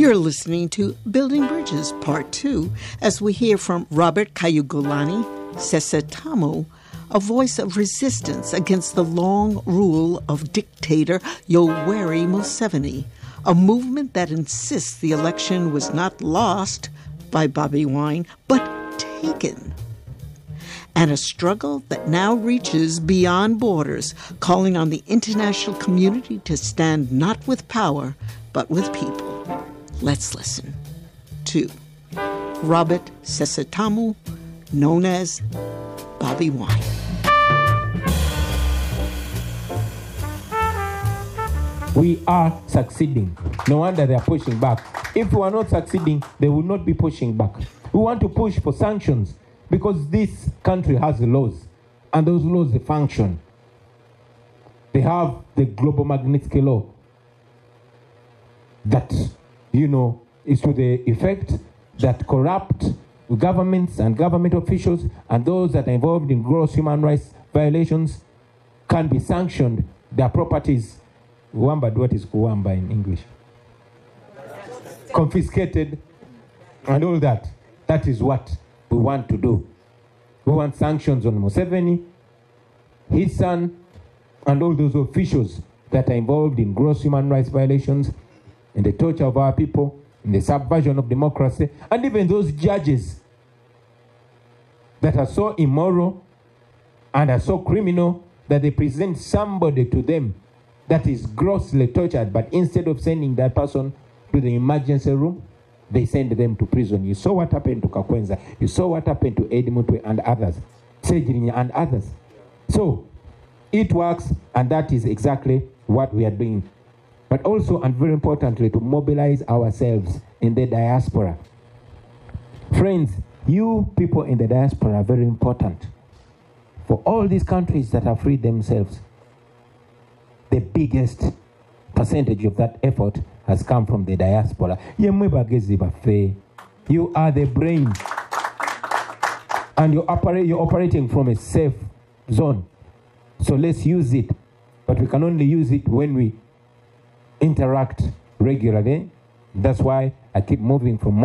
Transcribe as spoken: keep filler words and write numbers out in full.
You're listening to Building Bridges, Part two, as we hear from Robert Kyagulanyi Sesetamu, a voice of resistance against the long rule of dictator Yoweri Museveni, a movement that insists the election was not lost by Bobi Wine, but taken. And a struggle that now reaches beyond borders, calling on the international community to stand not with power, but with people. Let's listen to Robert Sesetamu, known as Bobi Wine. We are succeeding. No wonder they are pushing back. If we are not succeeding, they will not be pushing back. We want to push for sanctions because this country has laws, and those laws, they function. They have the Global Magnitsky Law that, you know, is to the effect that corrupt governments and government officials and those that are involved in gross human rights violations can be sanctioned. Their properties, Wamba, what is Kuwamba in English? Confiscated and all that. That is what we want to do. We want sanctions on Museveni, his son, and all those officials that are involved in gross human rights violations, in the torture of our people, in the subversion of democracy, and even those judges that are so immoral and are so criminal that they present somebody to them that is grossly tortured, but instead of sending that person to the emergency room, they send them to prison. You saw what happened to Kakwenza. You saw what happened to Eddie Mutwe and others, Sejirinya and others. So it works, and that is exactly what we are doing. But also, and very importantly, to mobilize ourselves in the diaspora. Friends, you people in the diaspora are very important. For all these countries that have freed themselves, the biggest percentage of that effort has come from the diaspora. You are the brain. And you're, operate, you're operating from a safe zone. So let's use it. But we can only use it when we interact regularly. That's why I keep moving from